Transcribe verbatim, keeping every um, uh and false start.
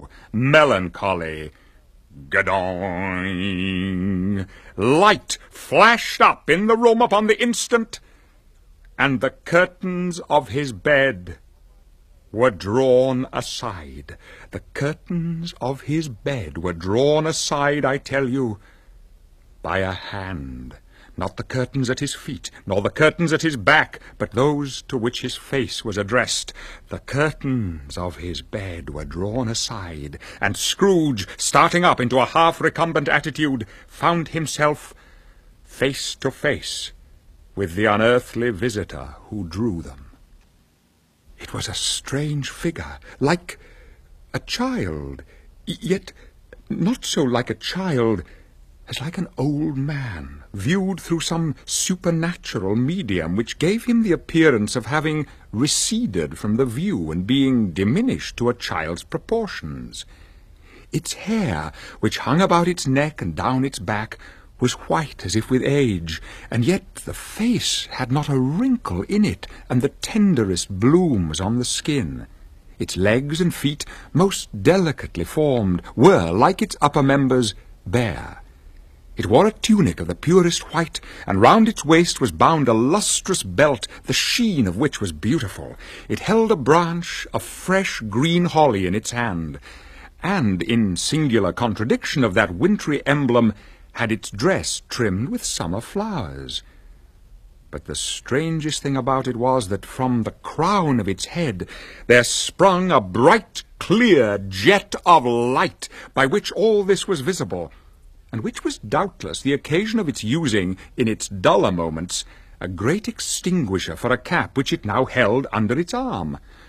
low, melancholy gadoing. Light flashed up in the room upon the instant, and the curtains of his bed were drawn aside. The curtains of his bed were drawn aside, I tell you, by a hand. Not the curtains at his feet, nor the curtains at his back, but those to which his face was addressed. The curtains of his bed were drawn aside, and Scrooge, starting up into a half-recumbent attitude, found himself face to face with the unearthly visitor who drew them. It was a strange figure, like a child, yet not so like a child as like an old man, viewed through some supernatural medium which gave him the appearance of having receded from the view and being diminished to a child's proportions. Its hair, which hung about its neck and down its back, was white as if with age, and yet the face had not a wrinkle in it, and the tenderest bloom was on the skin. Its legs and feet, most delicately formed, were, like its upper members, bare. It wore a tunic of the purest white, and round its waist was bound a lustrous belt, the sheen of which was beautiful. It held a branch of fresh green holly in its hand, and, in singular contradiction of that wintry emblem, had its dress trimmed with summer flowers. But the strangest thing about it was that from the crown of its head there sprung a bright, clear jet of light, by which all this was visible, and which was doubtless the occasion of its using, in its duller moments, a great extinguisher for a cap which it now held under its arm.